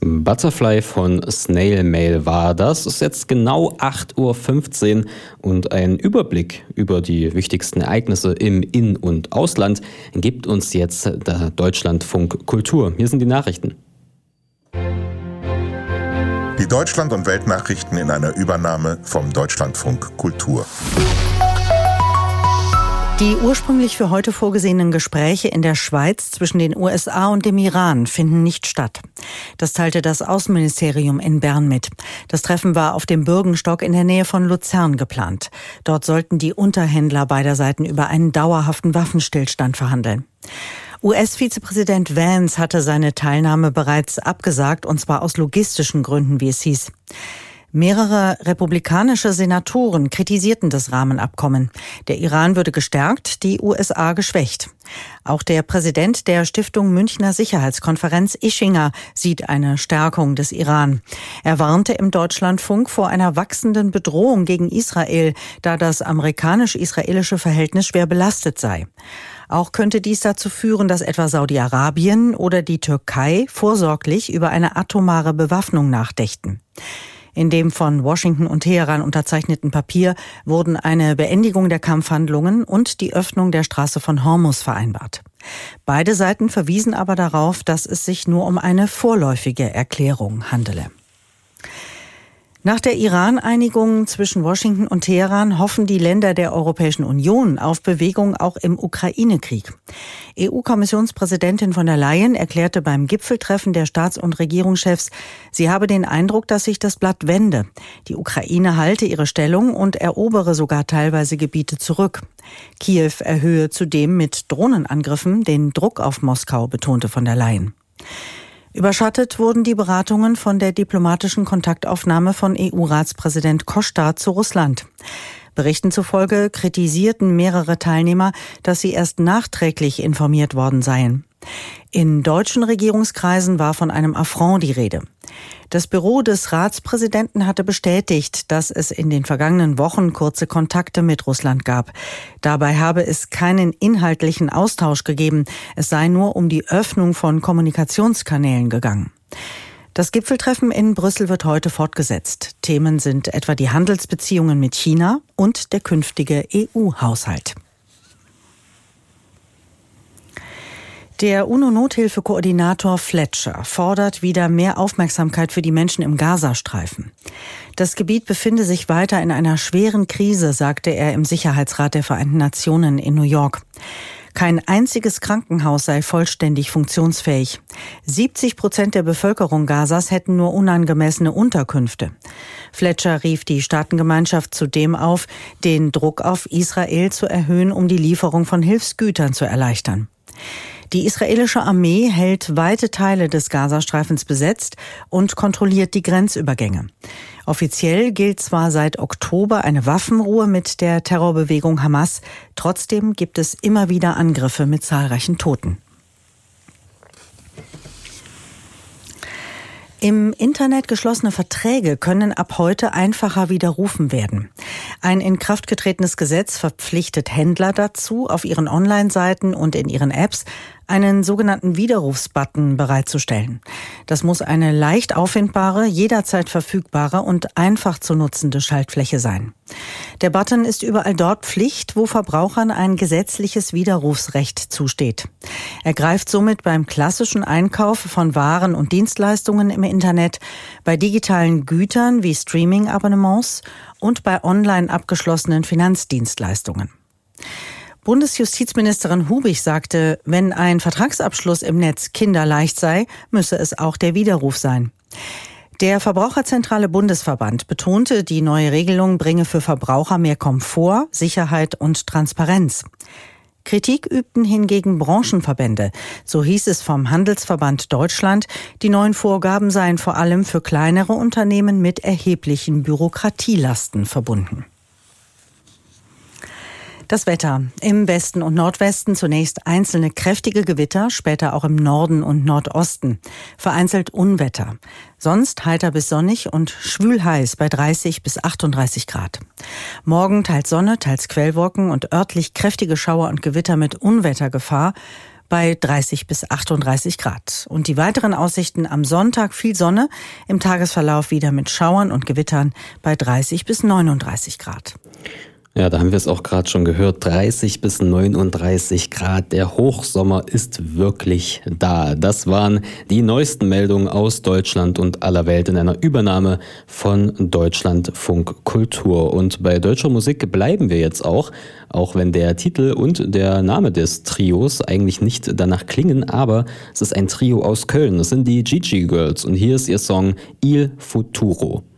Butterfly von Snail Mail war das. Es ist jetzt genau 8:15 Uhr und ein Überblick über die wichtigsten Ereignisse im In- und Ausland gibt uns jetzt der Deutschlandfunk Kultur. Hier sind die Nachrichten. Die Deutschland- und Weltnachrichten in einer Übernahme vom Deutschlandfunk Kultur. Die ursprünglich für heute vorgesehenen Gespräche in der Schweiz zwischen den USA und dem Iran finden nicht statt. Das teilte das Außenministerium in Bern mit. Das Treffen war auf dem Bürgenstock in der Nähe von Luzern geplant. Dort sollten die Unterhändler beider Seiten über einen dauerhaften Waffenstillstand verhandeln. US-Vizepräsident Vance hatte seine Teilnahme bereits abgesagt, und zwar aus logistischen Gründen, wie es hieß. Mehrere republikanische Senatoren kritisierten das Rahmenabkommen. Der Iran würde gestärkt, die USA geschwächt. Auch der Präsident der Stiftung Münchner Sicherheitskonferenz, Ischinger, sieht eine Stärkung des Iran. Er warnte im Deutschlandfunk vor einer wachsenden Bedrohung gegen Israel, da das amerikanisch-israelische Verhältnis schwer belastet sei. Auch könnte dies dazu führen, dass etwa Saudi-Arabien oder die Türkei vorsorglich über eine atomare Bewaffnung nachdächten. In dem von Washington und Teheran unterzeichneten Papier wurden eine Beendigung der Kampfhandlungen und die Öffnung der Straße von Hormuz vereinbart. Beide Seiten verwiesen aber darauf, dass es sich nur um eine vorläufige Erklärung handele. Nach der Iran-Einigung zwischen Washington und Teheran hoffen die Länder der Europäischen Union auf Bewegung auch im Ukraine-Krieg. EU-Kommissionspräsidentin von der Leyen erklärte beim Gipfeltreffen der Staats- und Regierungschefs, sie habe den Eindruck, dass sich das Blatt wende. Die Ukraine halte ihre Stellung und erobere sogar teilweise Gebiete zurück. Kiew erhöhe zudem mit Drohnenangriffen den Druck auf Moskau, betonte von der Leyen. Überschattet wurden die Beratungen von der diplomatischen Kontaktaufnahme von EU-Ratspräsident Costa zu Russland. Berichten zufolge kritisierten mehrere Teilnehmer, dass sie erst nachträglich informiert worden seien. In deutschen Regierungskreisen war von einem Affront die Rede. Das Büro des Ratspräsidenten hatte bestätigt, dass es in den vergangenen Wochen kurze Kontakte mit Russland gab. Dabei habe es keinen inhaltlichen Austausch gegeben. Es sei nur um die Öffnung von Kommunikationskanälen gegangen. Das Gipfeltreffen in Brüssel wird heute fortgesetzt. Themen sind etwa die Handelsbeziehungen mit China und der künftige EU-Haushalt. Der UNO-Nothilfekoordinator Fletcher fordert wieder mehr Aufmerksamkeit für die Menschen im Gazastreifen. Das Gebiet befinde sich weiter in einer schweren Krise, sagte er im Sicherheitsrat der Vereinten Nationen in New York. Kein einziges Krankenhaus sei vollständig funktionsfähig. 70% der Bevölkerung Gazas hätten nur unangemessene Unterkünfte. Fletcher rief die Staatengemeinschaft zudem auf, den Druck auf Israel zu erhöhen, um die Lieferung von Hilfsgütern zu erleichtern. Die israelische Armee hält weite Teile des Gazastreifens besetzt und kontrolliert die Grenzübergänge. Offiziell gilt zwar seit Oktober eine Waffenruhe mit der Terrorbewegung Hamas, trotzdem gibt es immer wieder Angriffe mit zahlreichen Toten. Im Internet geschlossene Verträge können ab heute einfacher widerrufen werden. Ein in Kraft getretenes Gesetz verpflichtet Händler dazu, auf ihren Online-Seiten und in ihren Apps einen sogenannten Widerrufsbutton bereitzustellen. Das muss eine leicht auffindbare, jederzeit verfügbare und einfach zu nutzende Schaltfläche sein. Der Button ist überall dort Pflicht, wo Verbrauchern ein gesetzliches Widerrufsrecht zusteht. Er greift somit beim klassischen Einkauf von Waren und Dienstleistungen im Internet, bei digitalen Gütern wie Streaming-Abonnements und bei online abgeschlossenen Finanzdienstleistungen. Bundesjustizministerin Hubig sagte, wenn ein Vertragsabschluss im Netz kinderleicht sei, müsse es auch der Widerruf sein. Der Verbraucherzentrale Bundesverband betonte, die neue Regelung bringe für Verbraucher mehr Komfort, Sicherheit und Transparenz. Kritik übten hingegen Branchenverbände. So hieß es vom Handelsverband Deutschland, die neuen Vorgaben seien vor allem für kleinere Unternehmen mit erheblichen Bürokratielasten verbunden. Das Wetter. Im Westen und Nordwesten zunächst einzelne kräftige Gewitter, später auch im Norden und Nordosten. Vereinzelt Unwetter. Sonst heiter bis sonnig und schwül-heiß bei 30 bis 38 Grad. Morgen teils Sonne, teils Quellwolken und örtlich kräftige Schauer und Gewitter mit Unwettergefahr bei 30 bis 38 Grad. Und die weiteren Aussichten: am Sonntag viel Sonne, im Tagesverlauf wieder mit Schauern und Gewittern bei 30 bis 39 Grad. Ja, da haben wir es auch gerade schon gehört, 30 bis 39 Grad. Der Hochsommer ist wirklich da. Das waren die neuesten Meldungen aus Deutschland und aller Welt in einer Übernahme von Deutschlandfunk Kultur. Und bei deutscher Musik bleiben wir jetzt auch wenn der Titel und der Name des Trios eigentlich nicht danach klingen, aber es ist ein Trio aus Köln. Das sind die Gigi Girls und hier ist ihr Song Il Futuro.